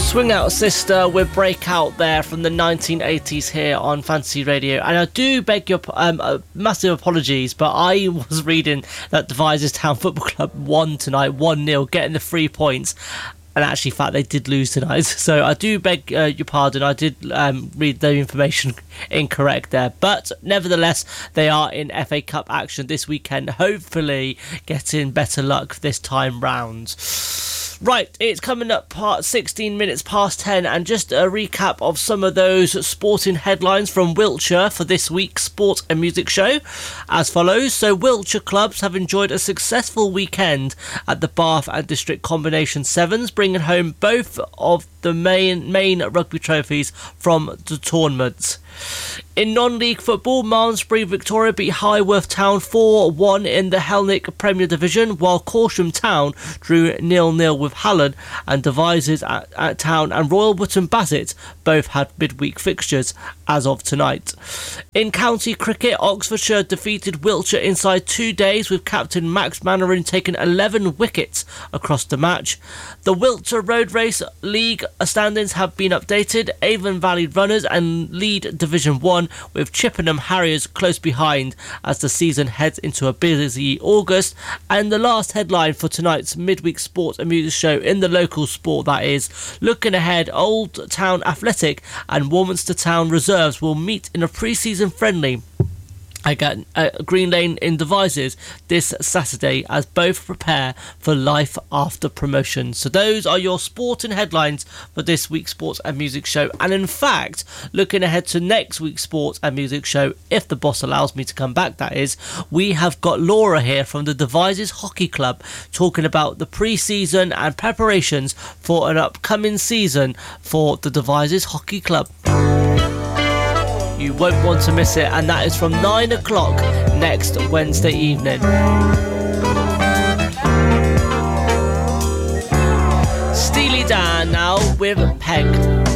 Swing Out Sister with Breakout there from the 1980s here on Fantasy Radio. And I do beg your massive apologies, but I was reading that Devizes Town Football Club won tonight, 1-0, getting the 3 points. And actually, in fact, they did lose tonight. So I do beg your pardon. I did read the information incorrect there. But nevertheless, they are in FA Cup action this weekend. Hopefully getting better luck this time round. Right, it's coming up 16 minutes past 10, and just a recap of some of those sporting headlines from Wiltshire for this week's Sport and Music Show as follows. So Wiltshire clubs have enjoyed a successful weekend at the Bath and District Combination Sevens, bringing home both of the main rugby trophies from the tournament. In non-league football, Malmesbury Victoria beat Highworth Town 4-1 in the Hellenic Premier Division, while Corsham Town drew 0-0 with Hallen, and Devizes at Town and Royal Wootton Bassett both had midweek fixtures as of tonight. In county cricket, Oxfordshire defeated Wiltshire inside 2 days, with captain Max Mannering taking 11 wickets across the match. The Wiltshire Road Race League standings have been updated. Avon Valley Runners and lead Division 1, with Chippenham Harriers close behind as the season heads into a busy August. And the last headline for tonight's midweek sport and music show in the local sport, that is, looking ahead, Old Town Athletic and Warminster Town Reserves will meet in a pre-season friendly again at Green Lane in Devizes this Saturday as both prepare for life after promotion. So those are your sporting headlines for this week's Sports and Music Show. And in fact, looking ahead to next week's Sports and Music Show, if the boss allows me to come back, that is, we have got Laura here from the Devizes Hockey Club talking about the pre-season and preparations for an upcoming season for the Devizes Hockey Club. You won't want to miss it, and that is from 9 o'clock next Wednesday evening. Steely Dan now with Peg.